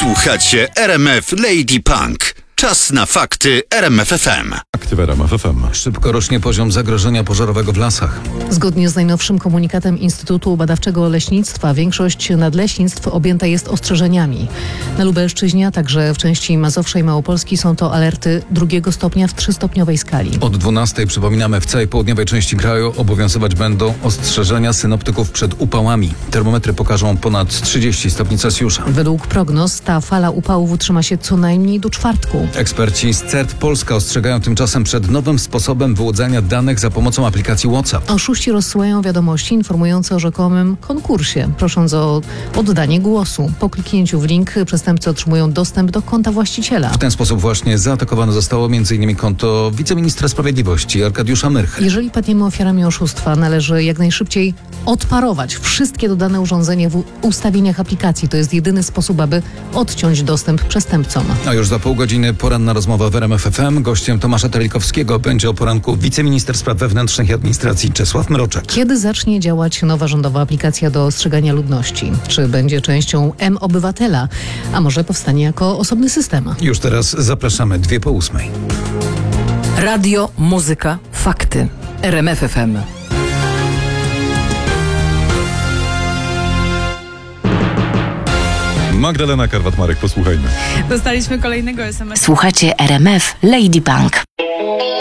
Słuchacie RMF Lady Punk. Czas na fakty RMF FM. Aktyw RMF FM. Szybko rośnie poziom zagrożenia pożarowego w lasach. Zgodnie z najnowszym komunikatem Instytutu Badawczego Leśnictwa większość nadleśnictw objęta jest ostrzeżeniami. Na Lubelszczyźnie, a także w części Mazowsza i Małopolski są to alerty drugiego stopnia w 3-stopniowej skali. Od 12 przypominamy, w całej południowej części kraju obowiązywać będą ostrzeżenia synoptyków przed upałami. Termometry pokażą ponad 30 stopni Celsjusza. Według prognoz ta fala upałów utrzyma się co najmniej do czwartku. Eksperci z CERT Polska ostrzegają tymczasem przed nowym sposobem wyłudzania danych za pomocą aplikacji WhatsApp. Oszuści rozsyłają wiadomości informujące o rzekomym konkursie, prosząc o oddanie głosu. Po kliknięciu w link przestępcy otrzymują dostęp do konta właściciela. W ten sposób właśnie zaatakowane zostało m.in. konto wiceministra sprawiedliwości Arkadiusza Myrchy. Jeżeli padniemy ofiarami oszustwa, należy jak najszybciej odparować wszystkie dodane urządzenia w ustawieniach aplikacji. To jest jedyny sposób, aby odciąć dostęp przestępcom. A już za pół godziny poranna rozmowa w RMF FM. Gościem Tomasza Telikowskiego będzie o poranku wiceminister spraw wewnętrznych i administracji Czesław Mroczek. Kiedy zacznie działać nowa rządowa aplikacja do ostrzegania ludności? Czy będzie częścią M-Obywatela? A może powstanie jako osobny system? Już teraz zapraszamy 7:02. Radio, muzyka, fakty. RMF FM. Magdalena Karwat-Marek, posłuchajmy. Dostaliśmy kolejnego SMS. Słuchacie RMF Lady Punk.